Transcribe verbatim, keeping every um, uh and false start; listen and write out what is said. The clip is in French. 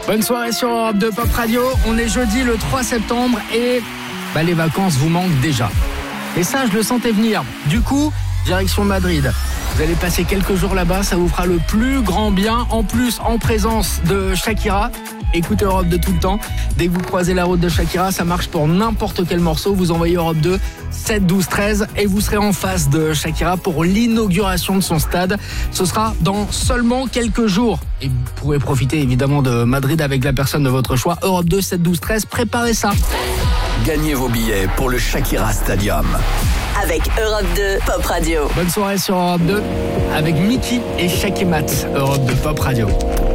Bonne soirée sur Europe deux Pop Radio. On est jeudi le trois septembre et bah, les vacances vous manquent déjà. Et ça, je le sentais venir. Du coup, direction Madrid. Vous allez passer quelques jours là-bas, ça vous fera le plus grand bien. En plus, en présence de Shakira. Écoutez Europe deux tout le temps. Dès que vous croisez la route de Shakira, ça marche pour n'importe quel morceau. Vous envoyez Europe deux sept douze treize et vous serez en face de Shakira pour l'inauguration de son stade. Ce sera dans seulement quelques jours. Et vous pourrez profiter évidemment de Madrid avec la personne de votre choix. Europe deux sept douze treize, préparez ça. Gagnez vos billets pour le Shakira Stadium. Avec Europe deux Pop Radio. Bonne soirée sur Europe deux avec Mickey et Shakimat. Europe deux Pop Radio.